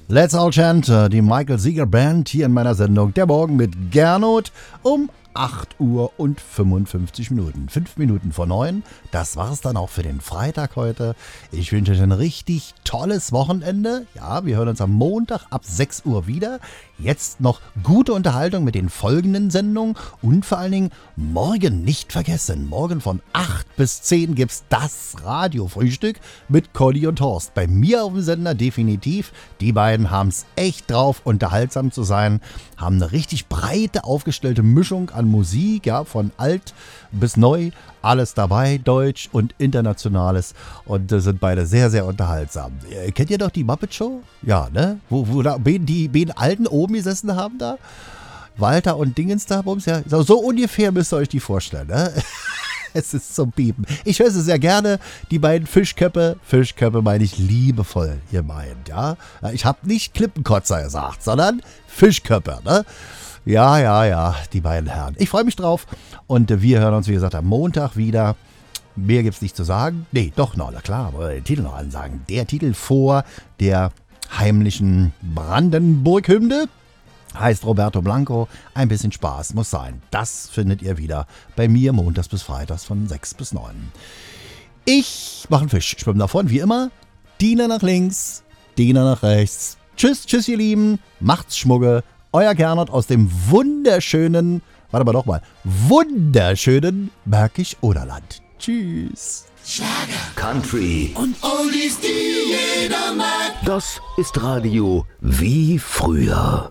Let's All Chant, die Michael Sieger Band hier in meiner Sendung Der Morgen mit Gernot um 8 Uhr und 55 Minuten. 5 Minuten vor 9. Das war's dann auch für den Freitag heute. Ich wünsche euch ein richtig tolles Wochenende. Ja, wir hören uns am Montag ab 6 Uhr wieder. Jetzt noch gute Unterhaltung mit den folgenden Sendungen und vor allen Dingen morgen nicht vergessen. Morgen von 8 bis 10 gibt's das Radiofrühstück mit Conny und Horst. Bei mir auf dem Sender definitiv. Die beiden haben's echt drauf, unterhaltsam zu sein. Haben eine richtig breite aufgestellte Mischung an Musik, ja, von alt bis neu. Alles dabei, deutsch und internationales. Und sind beide sehr, sehr unterhaltsam. Kennt ihr doch die Muppet Show? Ja, ne? Wo da die beiden Alten oben gesessen haben da? Walter und Dingens da, Bums, ja. So ungefähr müsst ihr euch die vorstellen, ne? Es ist zum Piepen. Ich höre sie sehr gerne. Die beiden Fischköppe meine ich liebevoll gemeint, ja. Ich habe nicht Klippenkotzer gesagt, sondern Fischköppe, ne? Ja, die beiden Herren. Ich freue mich drauf und wir hören uns, wie gesagt, am Montag wieder. Mehr gibt's nicht zu sagen. Nee, doch noch, na klar, aber den Titel noch ansagen. Der Titel vor der heimlichen Brandenburg-Hymne heißt Roberto Blanco. Ein bisschen Spaß muss sein. Das findet ihr wieder bei mir montags bis freitags von 6 bis 9. Ich mache einen Fisch. Schwimme davon, wie immer. Diener nach links, Diener nach rechts. Tschüss, ihr Lieben. Macht's Schmugge. Euer Gernot aus dem wunderschönen, wunderschönen Märkisch-Oderland. Tschüss. Schlager, Country und Oldies, die jeder mag. Das ist Radio wie früher.